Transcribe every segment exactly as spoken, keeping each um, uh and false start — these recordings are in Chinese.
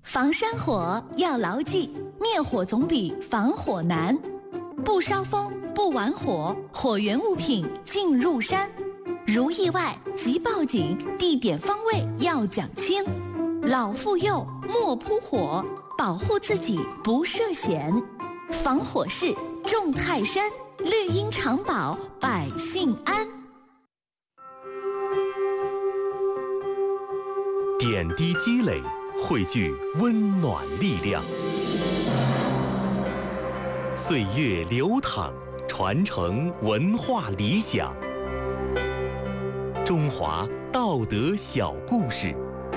防山火要牢记，灭火总比防火难。不烧风，不玩火，火源物品进入山。如意外即报警，地点方位要讲清。老妇幼莫扑火，保护自己不涉险。防火势重泰山，绿荫常保百姓安。 点滴积累，汇聚温暖力量。岁月流淌，传承文化理想。中华道德小故事。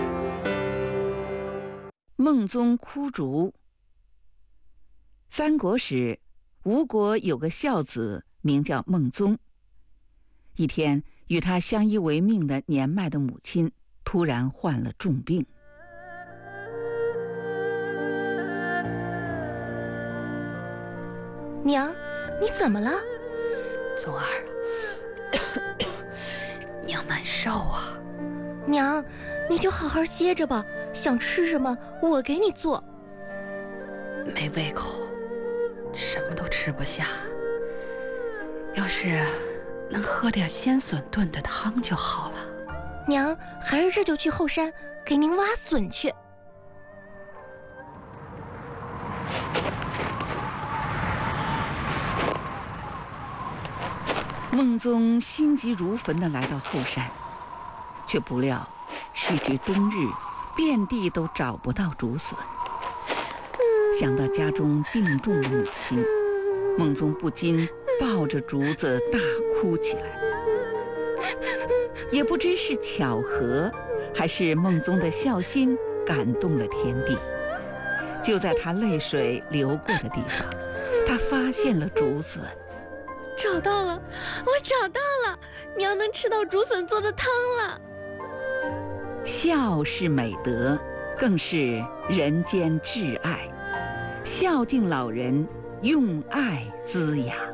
孟宗哭竹。三国时，吴国有个孝子，名叫孟宗。一天，与他相依为命的年迈的母亲突然患了重病。 娘，你怎么了？ 宗儿，娘难受啊。 娘，你就好好歇着吧，想吃什么我给你做。 没胃口，什么都吃不下。要是能喝点鲜笋炖的汤就好了。 娘，还是这就去后山给您挖笋去。 孟宗心急如焚地来到后山，却不料时值冬日，遍地都找不到竹笋。想到家中病重的母亲，孟宗不禁抱着竹子大哭起来。也不知是巧合，还是孟宗的孝心感动了天地。就在他泪水流过的地方，他发现了竹笋。 找到了，我找到了，娘能吃到竹笋做的汤了。 孝是美德，更是人间挚爱。孝敬老人，用爱滋养。